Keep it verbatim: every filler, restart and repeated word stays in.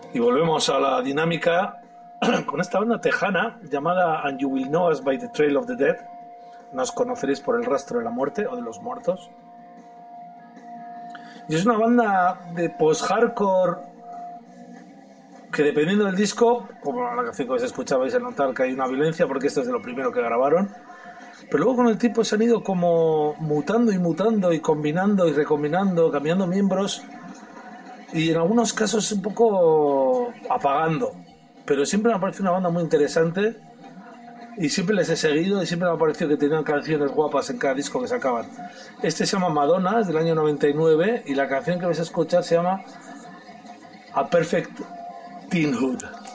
Y volvemos a la dinámica con esta banda tejana llamada And You Will Know Us by the Trail of the Dead. Nos conoceréis por el rastro de la muerte o de los muertos. Y es una banda de post-hardcore que, dependiendo del disco, como la canción que os escuchabais, a notar que hay una violencia porque esto es de lo primero que grabaron. Pero luego con el tiempo se han ido como mutando y mutando y combinando y recombinando, cambiando miembros y en algunos casos un poco apagando. Pero siempre me ha parecido una banda muy interesante y siempre les he seguido y siempre me ha parecido que tenían canciones guapas en cada disco que sacaban. Este se llama Madonna, es del año noventa y nueve, y la canción que vais a escuchar se llama A Perfect Teenhood.